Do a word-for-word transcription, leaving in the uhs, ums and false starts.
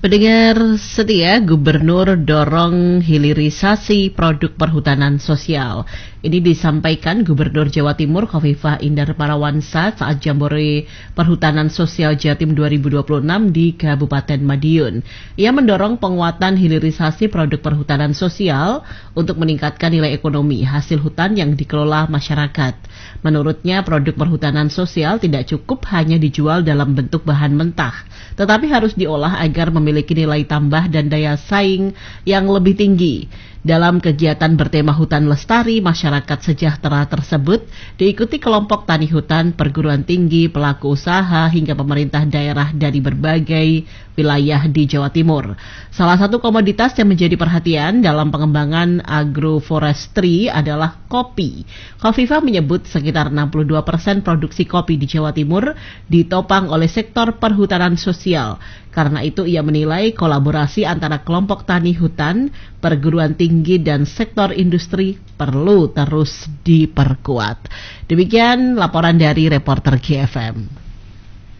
Pendengar setia, Gubernur dorong hilirisasi produk perhutanan sosial. Ini disampaikan Gubernur Jawa Timur Khofifah Indar Parawansa saat Jambore Perhutanan Sosial Jatim dua ribu dua puluh enam di Kabupaten Madiun. Ia mendorong penguatan hilirisasi produk perhutanan sosial untuk meningkatkan nilai ekonomi hasil hutan yang dikelola masyarakat. Menurutnya, produk perhutanan sosial tidak cukup hanya dijual dalam bentuk bahan mentah, tetapi harus diolah agar memiliki nilai tambah dan daya saing yang lebih tinggi. Dalam kegiatan bertema Hutan Lestari Masyarakat Sejahtera tersebut diikuti kelompok tani hutan, perguruan tinggi, pelaku usaha, hingga pemerintah daerah dari berbagai wilayah di Jawa Timur. Salah satu komoditas yang menjadi perhatian dalam pengembangan agroforestry adalah kopi. Khofifah menyebut sekitar enam puluh dua persen produksi kopi di Jawa Timur ditopang oleh sektor perhutanan sosial. Karena itu ia menilai kolaborasi antara kelompok tani hutan, perguruan tinggi, dan sektor industri perlu terus diperkuat. Demikian laporan dari reporter G F M.